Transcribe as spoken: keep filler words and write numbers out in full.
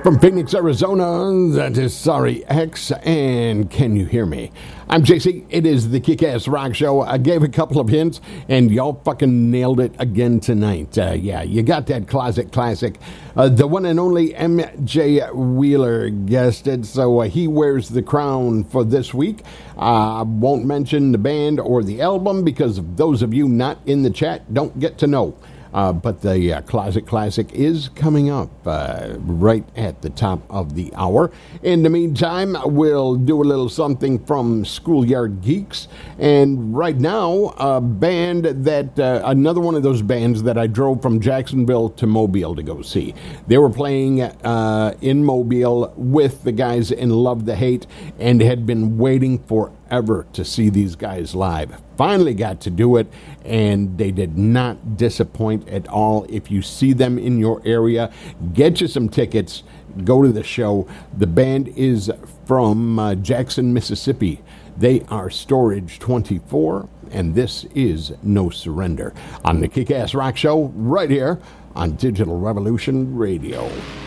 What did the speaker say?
From Phoenix, Arizona, that is Sorry X, and Can You Hear Me? I'm J C. It is the Kick-Ass Rock Show. I gave a couple of hints, and y'all fucking nailed it again tonight. Uh, yeah, you got that closet classic. Uh, the one and only M J Wheeler guessed it, so uh, he wears the crown for this week. I uh, won't mention the band or the album because those of you not in the chat don't get to know. Uh, but the uh, Closet Classic is coming up uh, right at the top of the hour. In the meantime, we'll do a little something from Schoolyard Geeks. And right now, a band that, uh, another one of those bands that I drove from Jacksonville to Mobile to go see. They were playing uh, in Mobile with the guys in Love the Hate and had been waiting forever to see these guys live. Finally got to do it, and they did not disappoint at all. If you see them in your area, get you some tickets, go to the show. The band is from uh, Jackson, Mississippi. They are Storage twenty-four, and this is No Surrender on the Kick-Ass Rock Show right here on Digital Revolution Radio.